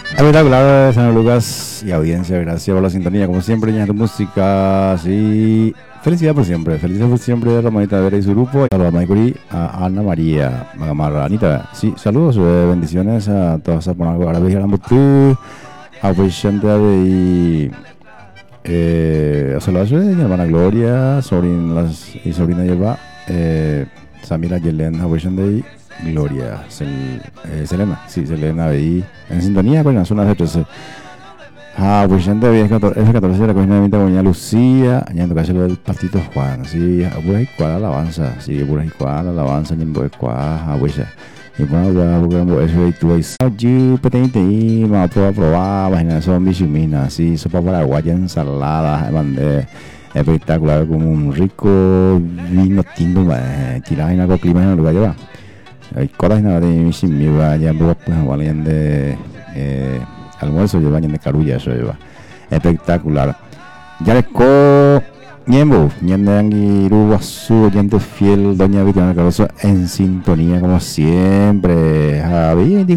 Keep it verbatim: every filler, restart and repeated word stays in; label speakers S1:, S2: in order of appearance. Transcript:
S1: Espectacular, señor Lucas y audiencia, gracias por la sintonía. Como siempre, ya tu música, sí. Felicidad por siempre, felicidad por siempre, Romanita Vera y su grupo. Saludos a Maicuri, a Ana María, Magamarra, Anita. Sí, saludos, eh, bendiciones a todas las personas que ahora veían tú, a Vicente de eh, saludos a mi hermana Gloria, sobrina las, y sobrina Yerba, eh, Samira Yelena, Vicente Gloria, Sel, eh, Selena, sí, Selena ahí en sintonía con las zonas de trece. Ah, pues ya de F catorce de la cocina de Vinta con Lucía, ya en tu caso el patito Juan, sí, pura y cuadra alabanza, sí, pura y cuadra alabanza, y en tu cuadra, pues ya. Y bueno, ya, porque no es que tú es, yo, petente, y me probar, probar, imagina, son bichiminas, sí, sopa paraguaya, ensalada, mandé. Espectacular, como un rico vino tinto, tirada en algo clima en el lugar lleva. Hay cosas nada de mi sin mi vaya, pues, valen de eh, almuerzo, llevan de carulla, eso lleva. Espectacular. Ya le co Ñembo, Ñende Anguiru, su oyente fiel, doña Viviana Caroso, en sintonía como siempre. Javi,